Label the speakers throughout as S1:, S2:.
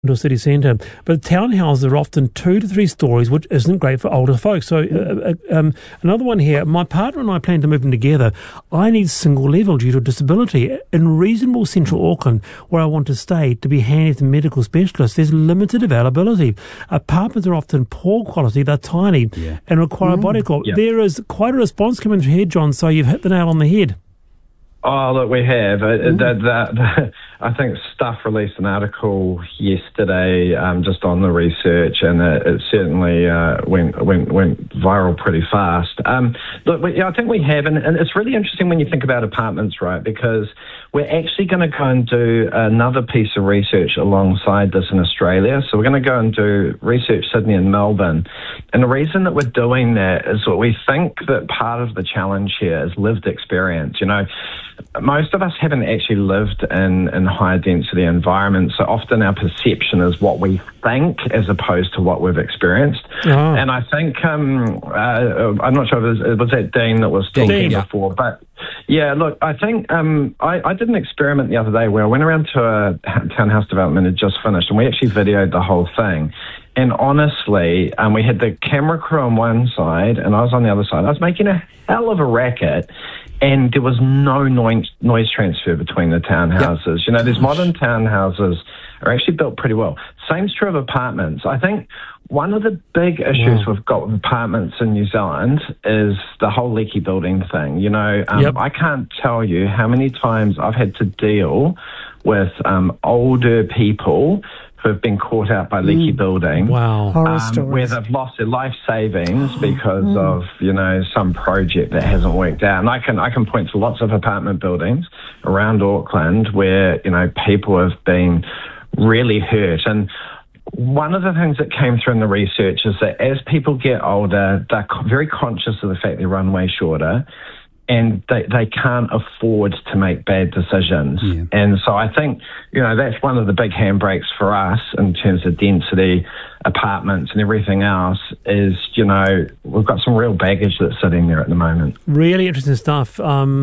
S1: into a city centre. But townhouses are often 2 to 3 stories, which isn't great for older folks. So another one here, my partner and I plan to move in together. I need single level due to disability. In reasonable central Auckland, where I want to stay, to be handy to medical specialists, there's limited availability. Apartments are often poor quality, they're tiny, and require a body corp.
S2: Yeah.
S1: There is quite a response coming through here, John, so you've hit the nail on the head.
S2: Oh, look, we have. I think Stuff released an article yesterday just on the research, and it certainly went viral pretty fast. Look, I think we have, and it's really interesting when you think about apartments, right? Because we're actually going to go and do another piece of research alongside this in Australia. So we're going to go and do research Sydney and Melbourne. And the reason that we're doing that is that we think that part of the challenge here is lived experience. You know, most of us haven't actually lived in higher density environments, so often our perception is what we think as opposed to what we've experienced. And I think, I'm not sure if it was that Dean that was talking before, but yeah, look, I think I did an experiment the other day where I went around to a townhouse development that had just finished, and we actually videoed the whole thing. And honestly, we had the camera crew on one side and I was on the other side. I was making a hell of a racket, and there was no noise transfer between the townhouses. Yep. You know, these modern townhouses are actually built pretty well. Same's true of apartments. I think one of the big issues we've got with apartments in New Zealand is the whole leaky building thing. You know, I can't tell you how many times I've had to deal with older people who have been caught out by leaky building.
S1: Wow.
S3: Horror stories.
S2: Where they've lost their life savings because of, you know, some project that hasn't worked out. And I can point to lots of apartment buildings around Auckland where, you know, people have been really hurt. And one of the things that came through in the research is that as people get older, they're very conscious of the fact their runway's shorter, and they can't afford to make bad decisions. Yeah. And so I think, you know, that's one of the big handbrakes for us in terms of density, apartments and everything else is, you know, we've got some real baggage that's sitting there at the moment.
S1: Really interesting stuff.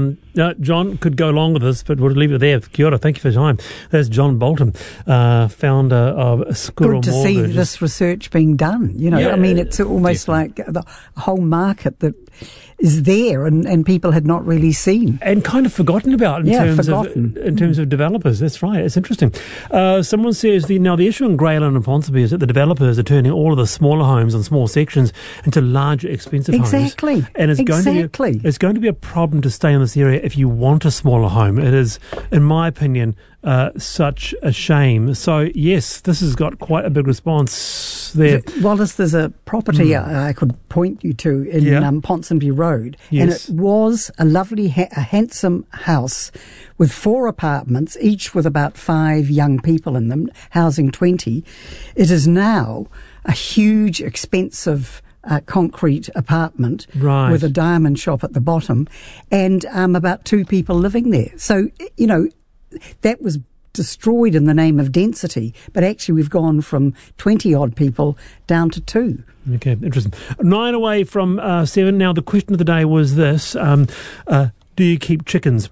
S1: John could go along with this, but we'll leave it there. Kia ora, thank you for your time. That's John Bolton, founder of Squirrel
S3: Good to
S1: Mortgage.
S3: see this research being done. You know, I mean, it's almost like the whole market that is there and people had not really seen.
S1: And kind of forgotten about in terms of developers. That's right. It's interesting. Someone says the issue in Greyland and Ponsonby is that the developers are turning all of the smaller homes and small sections into larger, expensive homes. And it's going to be a problem to stay in this area if you want a smaller home. It is, in my opinion, such a shame. So, yes, this has got quite a big response there.
S3: Wallace, there's a property I could point you to in Ponsonby Road, and it was a lovely, a handsome house with 4 apartments, each with about 5 young people in them, housing 20. It is now a huge, expensive concrete apartment with a diamond shop at the bottom, and about 2 people living there. So, you know, that was destroyed in the name of density, but actually we've gone from 20-odd people down to 2.
S1: Okay, interesting. 9 away from 7. Now, the question of the day was this. Do you keep chickens?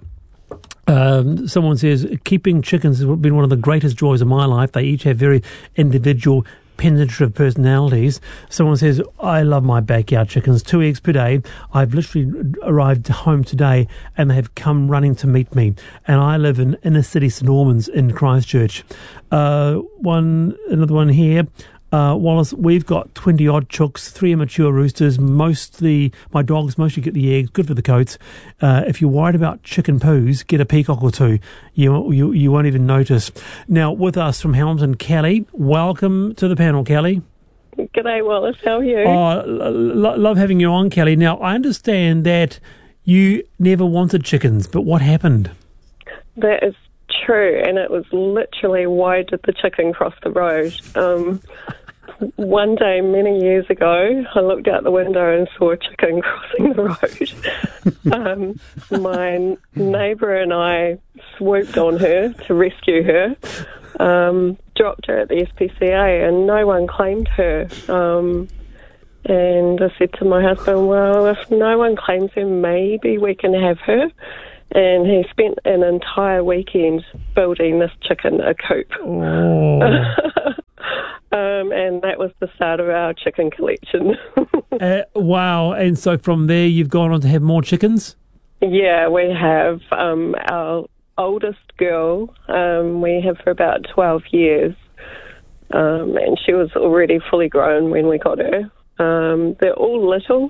S1: Someone says, keeping chickens has been one of the greatest joys of my life. They each have very individual, penetrative personalities. Someone says, I love my backyard chickens, 2 eggs per day. I've literally arrived home today and they have come running to meet me. And I live in inner city St Albans in Christchurch. Another one here. Wallace, we've got 20-odd chooks, 3 immature roosters. My dogs mostly get the eggs, good for the coats. If you're worried about chicken poos, get a peacock or 2. You won't even notice. Now, with us from Hamilton, Kelly. Welcome to the panel, Kelly.
S4: G'day, Wallace. How are you?
S1: Oh, love having you on, Kelly. Now, I understand that you never wanted chickens, but what happened?
S4: That is true, and it was literally, why did the chicken cross the road? One day, many years ago, I looked out the window and saw a chicken crossing the road. My neighbour and I swooped on her to rescue her, dropped her at the SPCA, and no one claimed her. And I said to my husband, well, if no one claims her, maybe we can have her. and he spent an entire weekend building this chicken a coop.
S1: Oh.
S4: And that was the start of our chicken collection.
S1: Wow. And so from there, you've gone on to have more chickens?
S4: Yeah, we have our oldest girl. We have for about 12 years. And she was already fully grown when we got her. They're all little.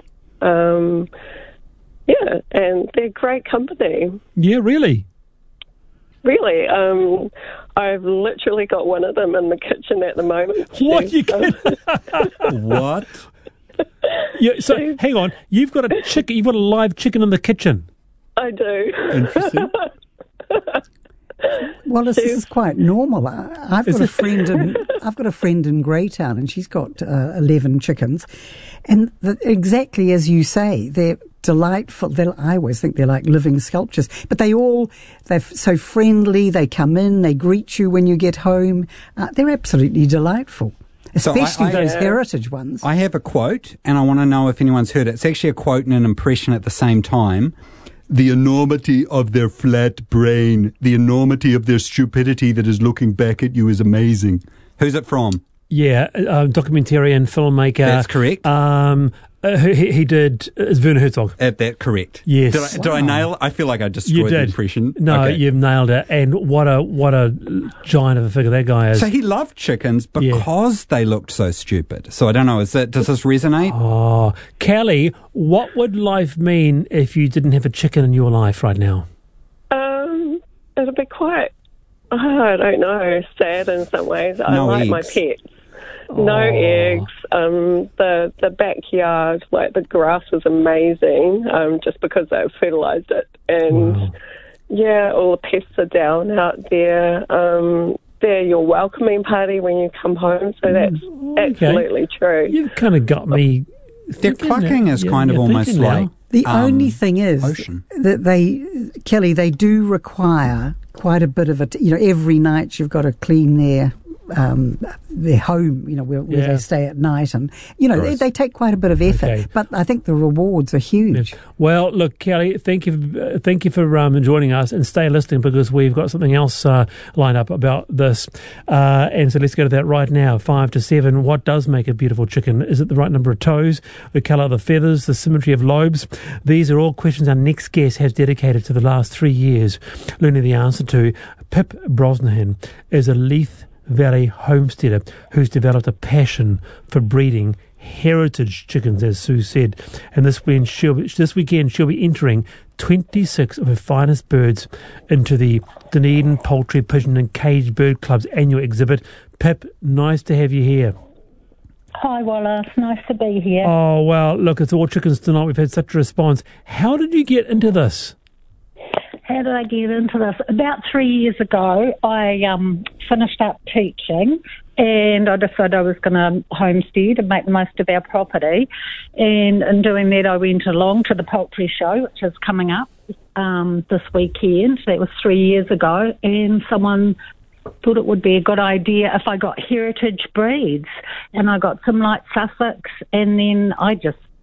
S4: Yeah, and they're great company.
S1: Yeah, really?
S4: Really. I've literally got one of them in the kitchen at the moment.
S1: What? You kidding?
S5: What?
S1: Yeah, so, hang on. You've got a chicken. You've got a live chicken in the kitchen.
S4: I do.
S5: Interesting.
S3: Well, this is quite normal. I've got a friend in Greytown, and she's got 11 chickens, and exactly as you say, they're delightful. I always think they're like living sculptures. But they're so friendly. They come in, they greet you when you get home. They're absolutely delightful. Especially those heritage ones.
S5: I have a quote, and I want to know if anyone's heard it. It's actually a quote and an impression at the same time. The enormity of their flat brain, the enormity of their stupidity that is looking back at you is amazing. Who's it from?
S1: Yeah, documentarian, filmmaker.
S5: That's correct.
S1: He did is Werner Herzog.
S5: That correct.
S1: Yes.
S5: Did I nail it? I feel like I destroyed the impression.
S1: No,
S5: okay.
S1: You've nailed it. And what a giant of a figure that guy is.
S5: So he loved chickens because they looked so stupid. So I don't know. Does this resonate?
S1: Oh, Kelly, what would life mean if you didn't have a chicken in your life right now?
S4: It'd be quite, I don't know, sad in some ways. I like my pets. No eggs. The backyard, like the grass was amazing, just because they fertilised it. And all the pests are down out there. They're your welcoming party when you come home. So that's absolutely true.
S1: You've kind of got me.
S5: Their clucking is kind of almost like
S3: the only thing is
S5: ocean.
S3: That Kelly, they do require quite a bit of it. Every night you've got to clean their home, where they stay at night, and they take quite a bit of effort. But I think the rewards are huge.
S1: Yeah. Well, look, Kelly, thank you for joining us, and stay listening because we've got something else lined up about this. And so let's go to that right now. 5 to 7. What does make a beautiful chicken? Is it the right number of toes, the colour of the feathers, the symmetry of lobes? These are all questions our next guest has dedicated to the last 3 years learning the answer to. Pip Brosnahan is a Leith Valley homesteader who's developed a passion for breeding heritage chickens, as Sue said. And this weekend she'll be entering 26 of her finest birds into the Dunedin Poultry, Pigeon and Cage Bird Club's annual exhibit. Pip, nice to have you here.
S6: Hi, Wallace. Nice to be here.
S1: Oh, well, look, it's all chickens tonight. We've had such a response. How did you get into this?
S6: How did I get into this? About 3 years ago, I finished up teaching and I decided I was going to homestead and make the most of our property. And in doing that, I went along to the poultry show, which is coming up this weekend. That was 3 years ago. And someone thought it would be a good idea if I got heritage breeds. And I got some like Sussex, and then I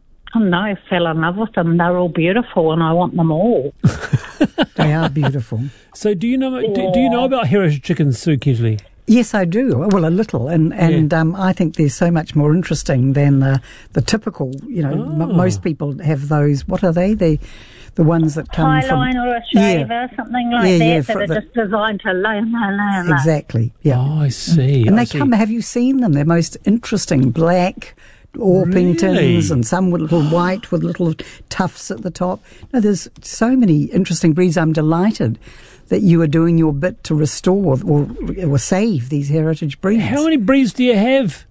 S6: fell in love with them. They're all beautiful, and I want them all.
S3: They are beautiful.
S1: So, do you know about heritage chickens, Sue Kedgley?
S3: Yes, I do. Well, a little, and I think they're so much more interesting than the typical. Most people have those. What are they? The ones that come from
S6: Highline or a shaver, something like that are just designed to lay.
S3: Exactly. Yeah.
S1: Oh, I see.
S3: And they come. Have you seen them? They're most interesting. Black Orpingtons, and some with little white with little tufts at the top. No, there's so many interesting breeds. I'm delighted that you are doing your bit to restore or save these heritage breeds.
S1: How many breeds do you have?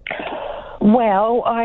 S6: Well, I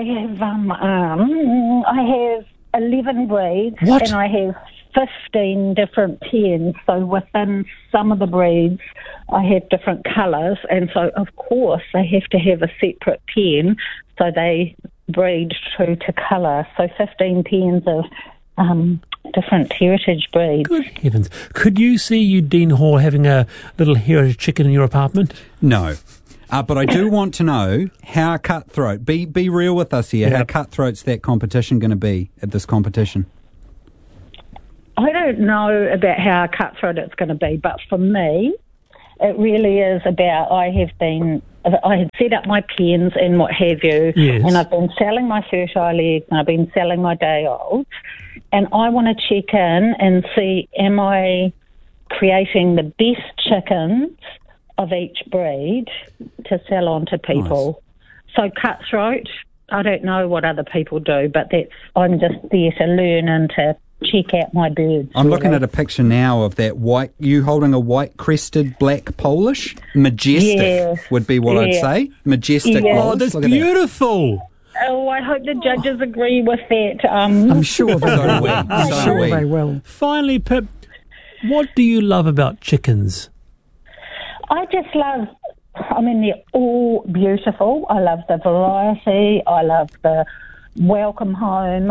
S6: have 11 breeds.
S1: What?
S6: And I have 15 different pens. So within some of the breeds, I have different colours, and so of course they have to have a separate pen so they breed true to colour. So 15 pens of different heritage breeds.
S1: Good heavens. Could you see Eugene Hall having a little heritage chicken in your apartment?
S5: No. But I do want to know how cutthroat, be real with us here, how cutthroat's that competition going to be at this competition?
S6: I don't know about how cutthroat it's going to be, but for me, it really is about I had set up my pens and what have you,
S1: yes.
S6: and I've been selling my fertile eggs and I've been selling my day olds, and I want to check in and see, am I creating the best chickens of each breed to sell on to people? Nice. So cutthroat, I don't know what other people do, but I'm just there to learn and to check out my birds.
S5: I'm looking at a picture now of that you holding a white-crested black Polish. Majestic would be what I'd say. Majestic.
S6: Yeah.
S1: Oh, that's beautiful.
S6: Oh, I hope the judges agree with that.
S3: I'm sure they will.
S5: I'm sure
S3: they will.
S1: Finally, Pip, what do you love about chickens?
S6: I just love, they're all beautiful. I love the variety. I love the welcome home.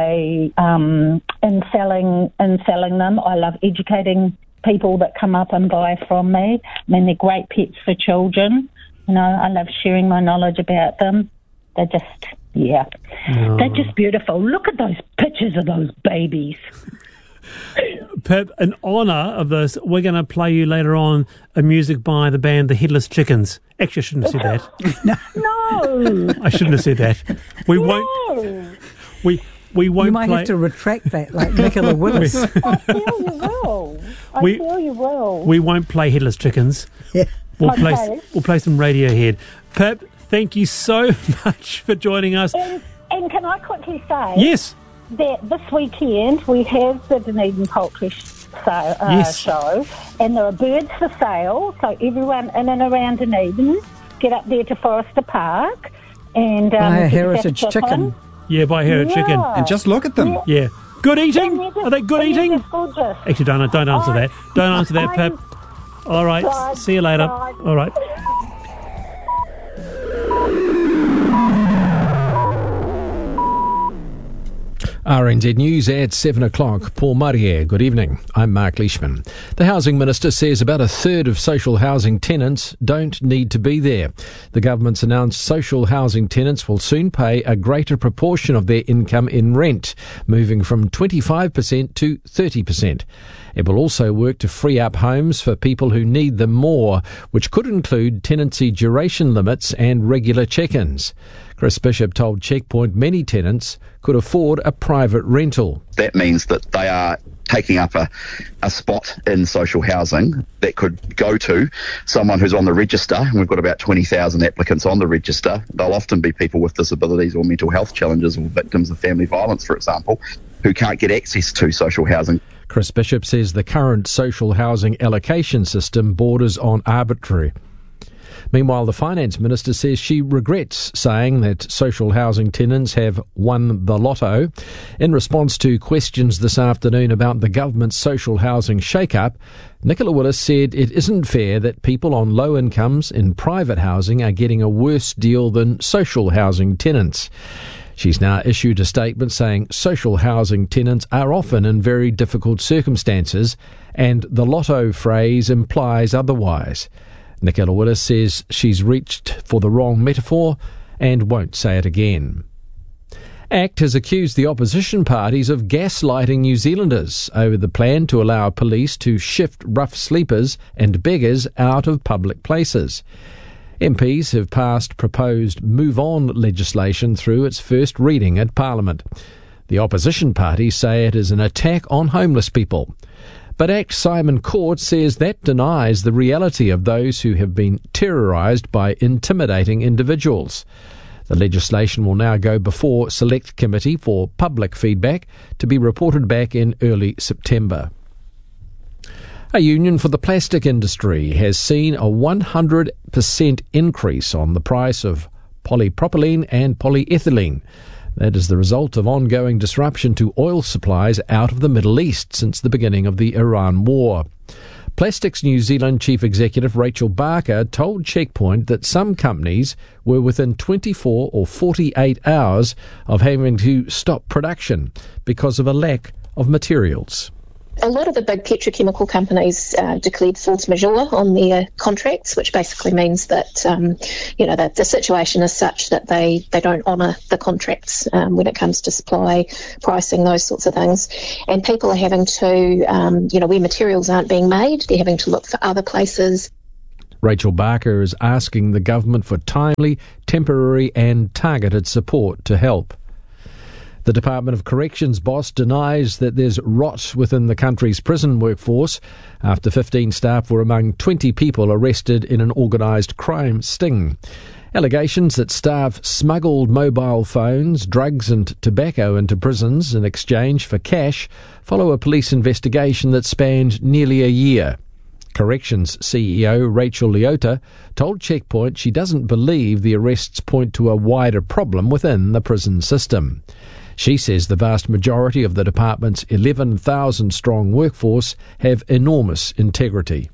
S6: In selling them, I love educating people that come up and buy from me. They're great pets for children. I love sharing my knowledge about them. They're just, they're just beautiful. Look at those pictures of those babies.
S1: Pip, in honour of this, we're going to play you later on a music by the band The Headless Chickens. Actually, I shouldn't have said that.
S6: No.
S1: I shouldn't have said that. We won't. We won't.
S3: You might have to retract that, like Nicola Willis.
S6: I feel you will. I feel you will.
S1: We won't play Headless Chickens.
S3: Yeah.
S1: We'll play some Radiohead. Pip, thank you so much for joining us.
S6: And can I quickly say?
S1: Yes.
S6: That this weekend we have the Dunedin Poultry Show, and there are birds for sale. So everyone in and around Dunedin, get up there to Forrester Park and
S3: buy a heritage chicken.
S1: Yeah, buy a heritage chicken
S5: and just look at them.
S1: Yeah, good eating. Are they good eating? Actually, don't answer that. Don't answer that, Pip. All right. Bye. See you later. Bye. All right.
S7: RNZ News at 7 o'clock. Paul Marier, good evening. I'm Mark Leishman. The Housing Minister says about a third of social housing tenants don't need to be there. The government's announced social housing tenants will soon pay a greater proportion of their income in rent, moving from 25% to 30%. It will also work to free up homes for people who need them more, which could include tenancy duration limits and regular check-ins. Chris Bishop told Checkpoint many tenants could afford a private rental.
S8: That means that they are taking up a spot in social housing that could go to someone who's on the register, and we've got about 20,000 applicants on the register. They'll often be people with disabilities or mental health challenges or victims of family violence, for example, who can't get access to social housing.
S7: Chris Bishop says the current social housing allocation system borders on arbitrary. Meanwhile, the Finance Minister says she regrets saying that social housing tenants have won the lotto. In response to questions this afternoon about the government's social housing shake-up, Nicola Willis said it isn't fair that people on low incomes in private housing are getting a worse deal than social housing tenants. She's now issued a statement saying social housing tenants are often in very difficult circumstances, and the lotto phrase implies otherwise. Nicola Willis says she's reached for the wrong metaphor and won't say it again. ACT has accused the opposition parties of gaslighting New Zealanders over the plan to allow police to shift rough sleepers and beggars out of public places. MPs have passed proposed Move On legislation through its first reading at Parliament. The opposition parties say it is an attack on homeless people. But ACT Simon Court says that denies the reality of those who have been terrorised by intimidating individuals. The legislation will now go before Select Committee for public feedback to be reported back in early September. A union for the plastic industry has seen a 100% increase on the price of polypropylene and polyethylene. That is the result of ongoing disruption to oil supplies out of the Middle East since the beginning of the Iran war. Plastics New Zealand Chief Executive Rachel Barker told Checkpoint that some companies were within 24 or 48 hours of having to stop production because of a lack of materials.
S9: A lot of the big petrochemical companies declared force majeure on their contracts, which basically means that, that the situation is such that they don't honour the contracts when it comes to supply, pricing, those sorts of things. And people are having to, where materials aren't being made, they're having to look for other places.
S7: Rachel Barker is asking the government for timely, temporary and targeted support to help. The Department of Corrections boss denies that there's rot within the country's prison workforce after 15 staff were among 20 people arrested in an organised crime sting. Allegations that staff smuggled mobile phones, drugs and tobacco into prisons in exchange for cash follow a police investigation that spanned nearly a year. Corrections CEO Rachel Leota told Checkpoint she doesn't believe the arrests point to a wider problem within the prison system. She says the vast majority of the department's 11,000-strong workforce have enormous integrity.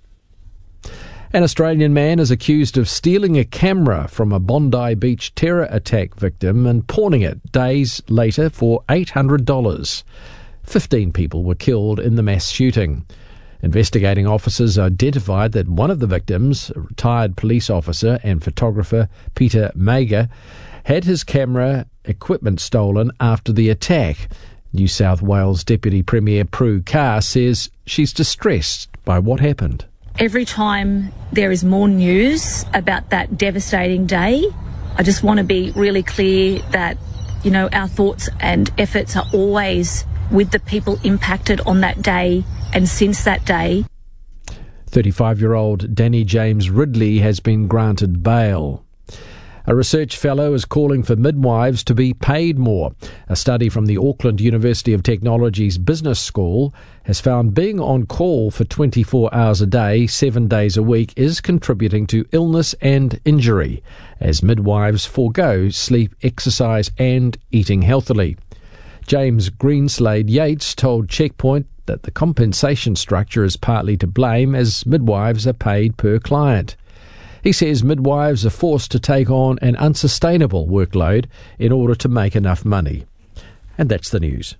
S7: An Australian man is accused of stealing a camera from a Bondi Beach terror attack victim and pawning it days later for $800. 15 people were killed in the mass shooting. Investigating officers identified that one of the victims, a retired police officer and photographer Peter Mager, had his camera equipment stolen after the attack. New South Wales Deputy Premier Prue Carr says she's distressed by what happened.
S10: Every time there is more news about that devastating day, I just want to be really clear that, our thoughts and efforts are always with the people impacted on that day and since that day. 35-year-old Danny James Ridley has been granted bail. A research fellow is calling for midwives to be paid more. A study from the Auckland University of Technology's Business School has found being on call for 24 hours a day, 7 days a week, is contributing to illness and injury, as midwives forego sleep, exercise and eating healthily. James Greenslade Yates told Checkpoint that the compensation structure is partly to blame, as midwives are paid per client. He says midwives are forced to take on an unsustainable workload in order to make enough money. And that's the news.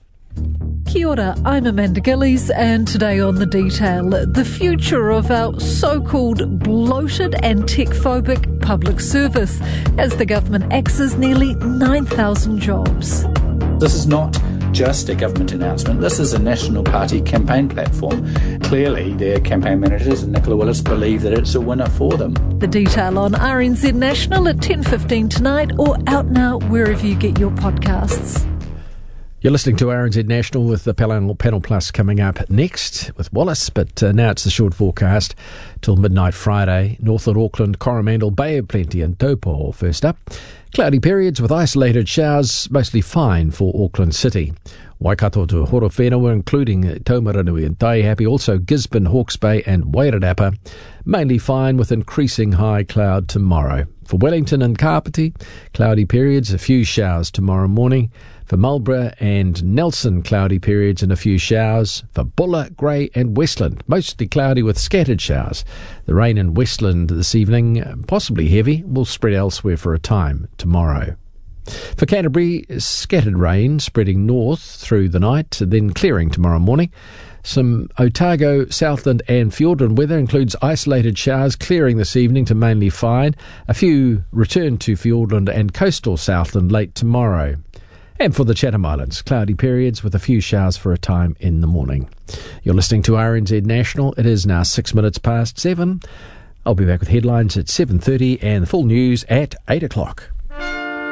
S11: Kia ora, I'm Amanda Gillies, and today on The Detail, the future of our so-called bloated and tech-phobic public service as the government axes nearly 9,000 jobs.
S12: This is not just a government announcement. This is a National Party campaign platform. Clearly, their campaign managers and Nicola Willis believe that it's a winner for them.
S11: The Detail on RNZ National at 10:15 tonight, or out now wherever you get your podcasts.
S7: You're listening to RNZ National with the Panel Plus coming up next with Wallace, but now it's the short forecast till midnight Friday. Northland, Auckland, Coromandel, Bay of Plenty and Taupo first up. Cloudy periods with isolated showers, mostly fine for Auckland City. Waikato to Horowhenua, including Taumarunui and Taihape, also Gisborne, Hawke's Bay and Wairarapa, mainly fine with increasing high cloud tomorrow. For Wellington and Kapiti, cloudy periods, a few showers tomorrow morning. For Marlborough and Nelson, cloudy periods and a few showers. For Buller, Grey and Westland, mostly cloudy with scattered showers. The rain in Westland this evening, possibly heavy, will spread elsewhere for a time tomorrow. For Canterbury, scattered rain spreading north through the night, then clearing tomorrow morning. Some Otago, Southland and Fiordland weather includes isolated showers clearing this evening to mainly fine. A few return to Fiordland and coastal Southland late tomorrow. And for the Chatham Islands, cloudy periods with a few showers for a time in the morning. You're listening to RNZ National. It is now 6 minutes past 7. I'll be back with headlines at 7:30 and the full news at 8 o'clock.